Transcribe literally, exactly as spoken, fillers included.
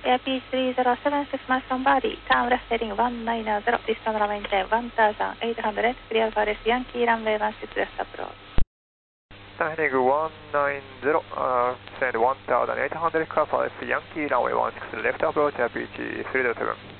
Airbus three zero seven six miles from body, turn left heading one nine zero, distance maintain one thousand eight hundred, clear for Yankee runway one six west approach. Turn heading one nine zero, uh, send one thousand eight hundred, clear for Yankee runway one six left approach, Airbus three zero seven.